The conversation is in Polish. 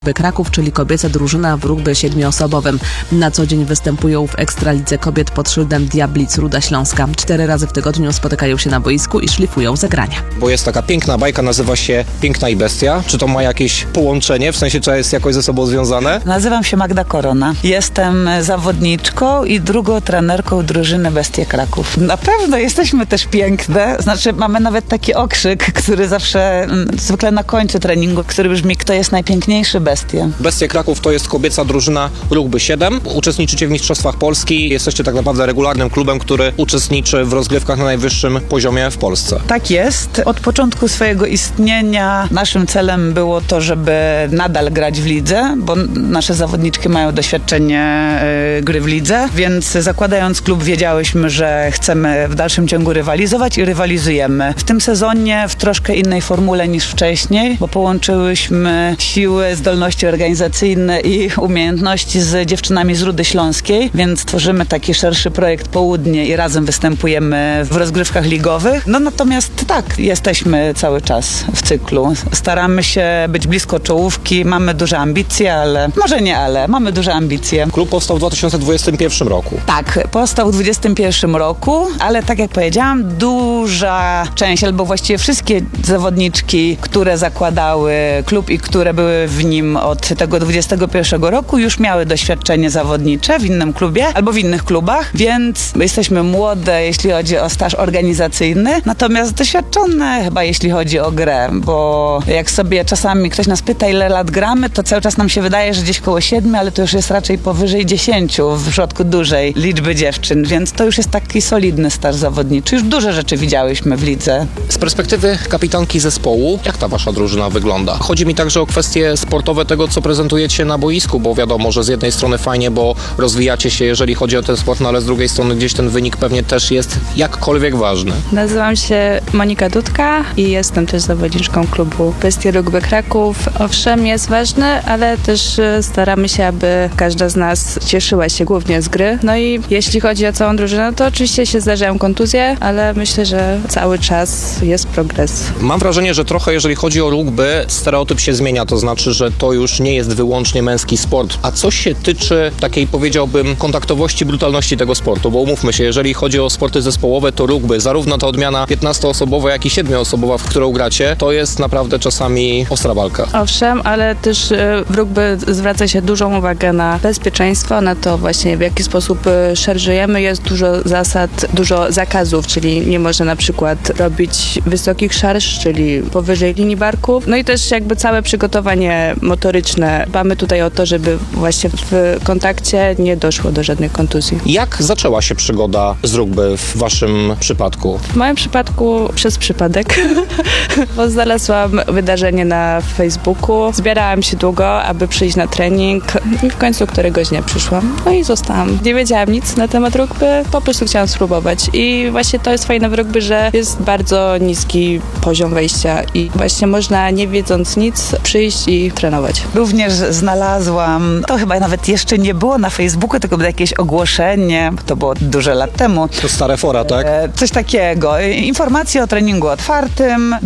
Kraków, czyli kobieca drużyna w rugby 7-osobowym. Na co dzień występują w Ekstralidze Kobiet pod szyldem Diablic Ruda Śląska. 4 razy w tygodniu spotykają się na boisku i szlifują zagrania. Bo jest taka piękna bajka, nazywa się Piękna i Bestia. Czy to ma jakieś połączenie? W sensie, czy jest jakoś ze sobą związane? Nazywam się Magda Korona. Jestem zawodniczką i drugą trenerką drużyny Bestie Kraków. Na pewno jesteśmy też piękne. Znaczy, mamy nawet taki okrzyk, który zawsze, zwykle na końcu treningu, który brzmi: kto jest najpiękniejszy? Bestie. Bestie Kraków to jest kobieca drużyna rugby 7. Uczestniczycie w Mistrzostwach Polski. Jesteście tak naprawdę regularnym klubem, który uczestniczy w rozgrywkach na najwyższym poziomie w Polsce. Tak jest. Od początku swojego istnienia naszym celem było to, żeby nadal grać w lidze, bo nasze zawodniczki mają doświadczenie gry w lidze, więc zakładając klub wiedziałyśmy, że chcemy w dalszym ciągu rywalizować i rywalizujemy. W tym sezonie w troszkę innej formule niż wcześniej, bo połączyłyśmy siły, zdolności organizacyjne i umiejętności z dziewczynami z Rudy Śląskiej, więc tworzymy taki szerszy projekt Południe i razem występujemy w rozgrywkach ligowych. No natomiast tak, jesteśmy cały czas w cyklu. Staramy się być blisko czołówki, mamy duże ambicje, mamy duże ambicje. Klub powstał w 2021 roku. Tak, powstał w 2021 roku, ale tak jak powiedziałam, duża część, albo właściwie wszystkie zawodniczki, które zakładały klub i które były w nim od tego 2021 roku, już miały doświadczenie zawodnicze w innym klubie albo w innych klubach, więc jesteśmy młode, jeśli chodzi o staż organizacyjny, natomiast doświadczone chyba jeśli chodzi o grę, bo jak sobie czasami ktoś nas pyta, ile lat gramy, to cały czas nam się wydaje, że gdzieś koło 7, ale to już jest raczej powyżej 10 w przypadku dużej liczby dziewczyn, więc to już jest taki solidny staż zawodniczy. Już duże rzeczy widziałyśmy w lidze. Z perspektywy kapitanki zespołu, jak ta wasza drużyna wygląda? Chodzi mi także o kwestie sportowe tego, co prezentujecie na boisku, bo wiadomo, że z jednej strony fajnie, bo rozwijacie się, jeżeli chodzi o ten sport, no ale z drugiej strony gdzieś ten wynik pewnie też jest jakkolwiek ważny. Nazywam się Monika Dudka i jestem też zawodniczką klubu Bestie Rugby Kraków. Owszem, jest ważny, ale też staramy się, aby każda z nas cieszyła się głównie z gry. No i jeśli chodzi o całą drużynę, to oczywiście się zdarzają kontuzje, ale myślę, że cały czas jest progres. Mam wrażenie, że trochę jeżeli chodzi o rugby, stereotyp się zmienia, to znaczy, że to już nie jest wyłącznie męski sport. A co się tyczy takiej, powiedziałbym, kontaktowości, brutalności tego sportu? Bo umówmy się, jeżeli chodzi o sporty zespołowe, to rugby, zarówno ta odmiana 15-osobowa, jak i 7-osobowa, w którą gracie, to jest naprawdę czasami ostra walka. Owszem, ale też w rugby zwraca się dużą uwagę na bezpieczeństwo, na to właśnie w jaki sposób szarżujemy. Jest dużo zasad, dużo zakazów, czyli nie można na przykład robić wysokich szarż, czyli powyżej linii barków. No i też jakby całe przygotowanie motoryczne. Dbamy tutaj o to, żeby właśnie w kontakcie nie doszło do żadnych kontuzji. Jak zaczęła się przygoda z rugby w waszym przypadku? W moim przypadku przez przypadek, bo znalazłam wydarzenie na Facebooku. Zbierałam się długo, aby przyjść na trening i w końcu któregoś dnia przyszłam. No i zostałam. Nie wiedziałam nic na temat rugby, po prostu chciałam spróbować. I właśnie to jest fajne w rugby, że jest bardzo niski poziom wejścia i właśnie można, nie wiedząc nic, przyjść i trenować. Również znalazłam, to chyba nawet jeszcze nie było na Facebooku, tylko było jakieś ogłoszenie, to było duże lat temu. To stare fora, tak? Coś takiego. Informacje o treningu otwartym.